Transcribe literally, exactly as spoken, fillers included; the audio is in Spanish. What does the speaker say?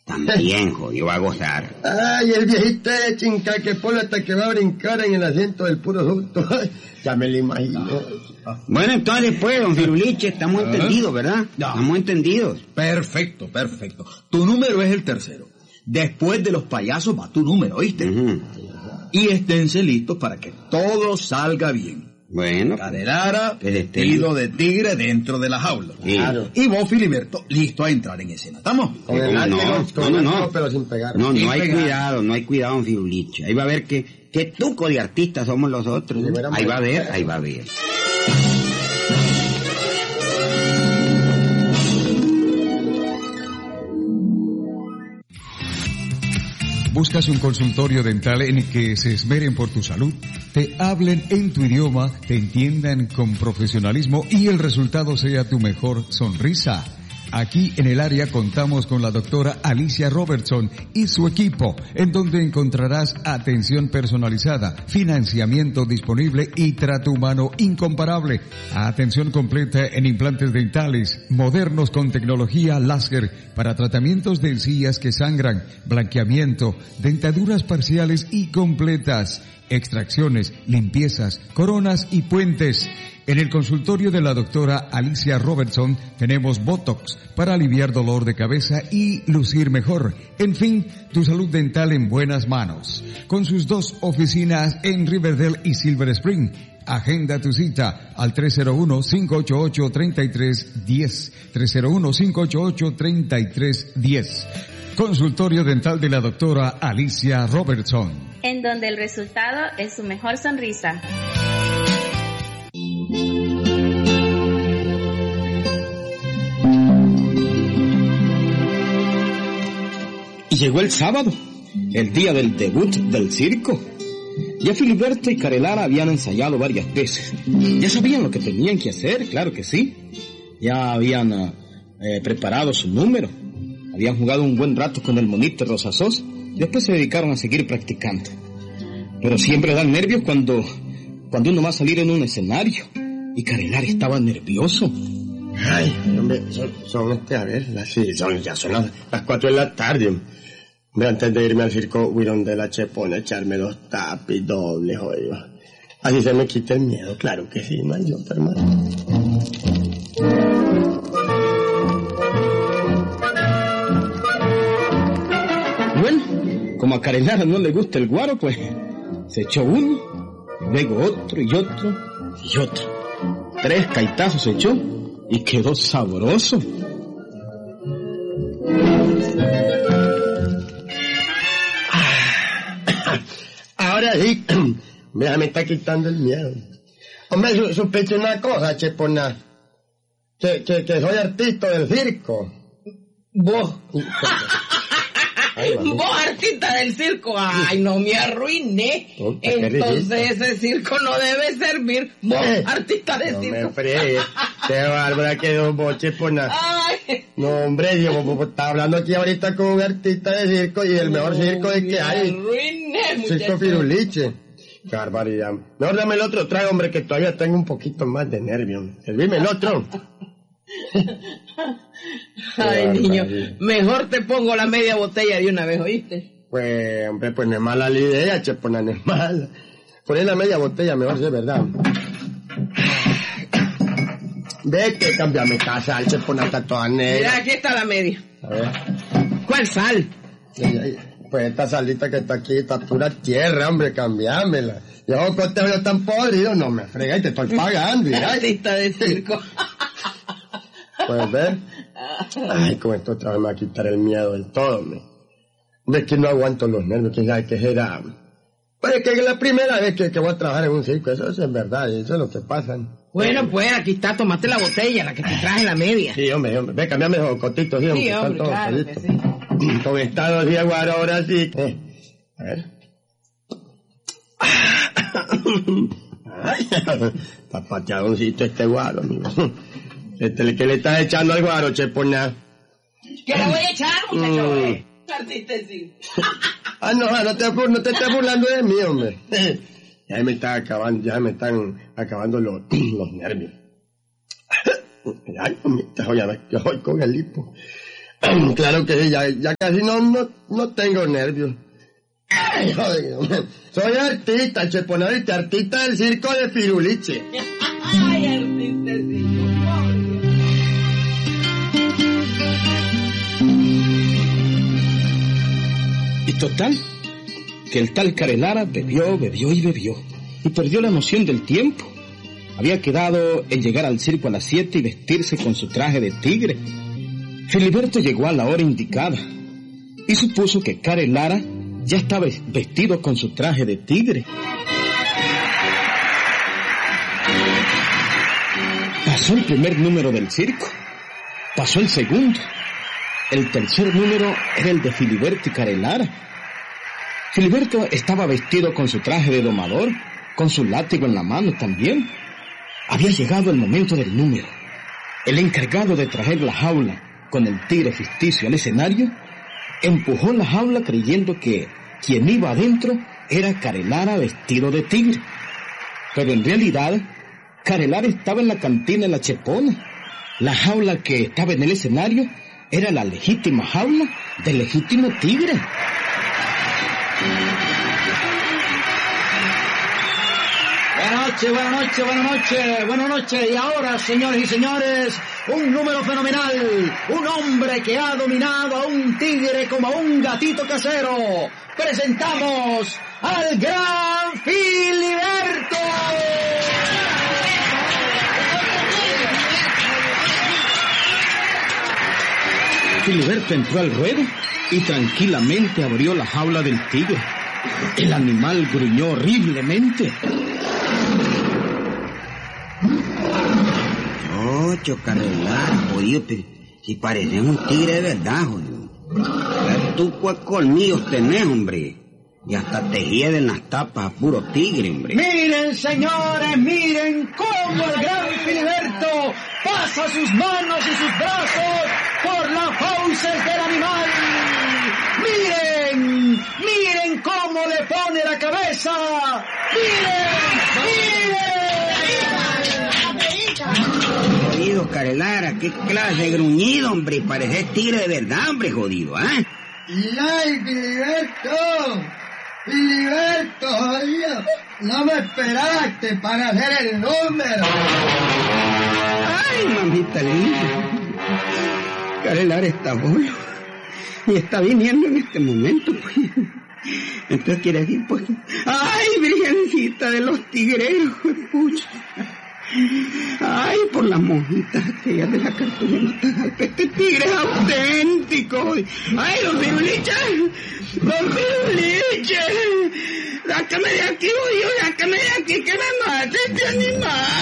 También, jodido, va a gozar. Ay, el viejito de chinca que pone hasta que va a brincar en el asiento del puro susto. Ya me lo imagino. Bueno, entonces, pues, don Firuliche, estamos ¿Ah? entendidos, ¿verdad? Ya. Estamos entendidos. Perfecto, perfecto. Tu número es el tercero. Después de los payasos va tu número, ¿oíste? Uh-huh. Y esténse listos para que todo salga bien. Bueno. Cadelara, Que esté vestido de tigre dentro de la jaula. Sí. Claro. Y vos, Filiberto, listo a entrar en escena. ¿Estamos? Con el No, látigo, no, con no, el no. látigo, pero sin pegar. No, Sin no hay pegar. cuidado, no hay cuidado, don Firuliche. Ahí va a ver que, qué tuco de artistas somos los otros. Sí, verá, Ahí va a bueno. ver, ahí va a ver. ¿Buscas un consultorio dental en el que se esmeren por tu salud? Te hablen en tu idioma, te entiendan con profesionalismo y el resultado sea tu mejor sonrisa. Aquí en el área contamos con la doctora Alicia Robertson y su equipo, en donde encontrarás atención personalizada, financiamiento disponible y trato humano incomparable. Atención completa en implantes dentales, modernos con tecnología láser para tratamientos de encías que sangran, blanqueamiento, dentaduras parciales y completas, extracciones, limpiezas, coronas y puentes. En el consultorio de la doctora Alicia Robertson tenemos Botox para aliviar dolor de cabeza y lucir mejor. En fin, tu salud dental en buenas manos. Con sus dos oficinas en Riverdale y Silver Spring. Agenda tu cita al tres cero uno, cinco ocho ocho, tres tres uno cero. tres cero uno, cinco ocho ocho, tres tres uno cero. Consultorio dental de la doctora Alicia Robertson. En donde el resultado es su mejor sonrisa. Y llegó el sábado, el día del debut del circo. Ya Filiberto y Carelara habían ensayado varias veces. Ya sabían lo que tenían que hacer, claro que sí. Ya habían uh, eh, preparado su número. Habían jugado un buen rato con el monito Rosasos. Después se dedicaron a seguir practicando. Pero siempre dan nervios cuando, cuando uno va a salir en un escenario. Y Carelara estaba nervioso. Ay, hombre, son, son este, a ver, las, sí, son, ya son las, las cuatro de la tarde. Hombre, antes de irme al circo Huirón de la Chepona, echarme dos tapis dobles, oigo. Así se me quita el miedo, claro que sí, man, yo, hermano. Bueno, como a Carelara no le gusta el guaro, pues se echó uno, luego otro y otro y otro. Tres caitazos se echó y quedó sabroso. Ahora sí, mira, me está quitando el miedo. Hombre, su, sospecho una cosa, Chepona. Que, que, que soy artista del circo. Vos. Ay, Vos, artista del circo. Ay, no me arruiné. Puta, qué Entonces risita. ese circo no debe servir. Vos, Eh, artista del No me circo. fregues. Qué bárbara quedó vos, Chepona. Ay. No, hombre, yo vos- vos estás hablando aquí ahorita con un artista de circo y el mejor No, circo es me que hay. arruiné, Circo muchacho. Firuliche. Qué barbaridad. Mejor dame el otro trago, hombre, que todavía tengo un poquito más de nervio. Servime el otro. Ay, Qué niño, barbaridad. mejor te pongo la media botella de una vez, ¿oíste? Pues, hombre, pues no es mala la idea, Chepona, no es mala. Poner la media botella mejor, sí, es verdad. Vete, cámbiame casa, Chepona está toda Mira, negra. aquí está la media. A ver. ¿Cuál sal? Ay, ay, pues esta salita que está aquí está pura tierra, hombre, cambiámela. Yo con este no tan podrido, no me frega y te estoy pagando, mira. Artista de circo. Puedes ver. Ay, con esto otra vez me va a quitar el miedo del todo, hombre. Hombre, es que no aguanto los nervios, quién sabe qué será. Pues es que es la primera vez que, que voy a trabajar en un circo, eso, eso es verdad, eso es lo que pasa. Bueno, pues aquí está, tomate la botella, la que te traje la media. Sí, hombre, hombre, ve, cambiame esos cotitos, sí, hombre, Sí, están hombre, todos claro que solitos. sí. Con estado de aguaro ahora sí. Eh, a ver. Ay, está pateadoncito este guaro, amigo. Este, ¿qué le estás echando al guaro, Chepona? ¿Qué le voy a echar, muchacho? Mm. eh? Artista de circo. Ah, no, no te, bur- no te estés burlando de mí, hombre. Ya me están acabando, ya me están acabando los, los nervios. Ay, hombre, ya me- yo voy con el hipo. Claro que sí, ya, ya casi no, no, no tengo nervios. Ay, jodido. Soy artista, cheponadita, artista del circo de Firuliche. Ay, artista del circo. Y total, que el tal Carelara bebió, bebió y bebió, y perdió la noción del tiempo. Había quedado en llegar al circo a las siete y vestirse con su traje de tigre. Filiberto llegó a la hora indicada y supuso que Carelara ya estaba vestido con su traje de tigre. Pasó el primer número del circo, pasó el segundo, el tercer número era el de Filiberto y Carelara. Filiberto estaba vestido con su traje de domador, con su látigo en la mano también. Había llegado el momento del número. El encargado de traer la jaula con el tigre ficticio al escenario empujó la jaula creyendo que quien iba adentro era Carelara vestido de tigre. Pero en realidad, Carelara estaba en la cantina en La Chepona. La jaula que estaba en el escenario era la legítima jaula del legítimo tigre. Buenas noches, buenas noches, buenas noches, buenas noches. Y ahora, señores y señores, un número fenomenal. Un hombre que ha dominado a un tigre como a un gatito casero. Presentamos al gran Filiberto. Filiberto entró al ruedo y tranquilamente abrió la jaula del tigre. El animal gruñó horriblemente. Ocho, Carelara, jodido, pero si pareces un tigre de verdad, jodido. Ya tú pues colmillos tenés, hombre. Y hasta te hieden las tapas a puro tigre, hombre. Miren, señores, miren cómo el gran Filiberto pasa sus manos y sus brazos por las fauces del animal. Miren, miren cómo le pone la cabeza. Miren, miren. Jodido, Carelara, qué clase de gruñido, hombre. Pareces tigre de verdad, hombre, jodido, ¿ah? ¿eh? ¡Ay, Filiberto! ¡Filiberto, jodido! No me esperaste para hacer el número. Ay, mamita linda. Carelara está solo. Y está viniendo en este momento, pues. Entonces quiere decir, pues... ¡Ay, virgencita de los tigreros, pucha! ¡Ay, por las monjitas aquellas de la cartulina! ¡Este tigre es auténtico! ¡Ay, los viruliches! ¡Los viruliches! ¡Sácame de aquí, jodido! ¡Sácame de aquí, que me mate este animal!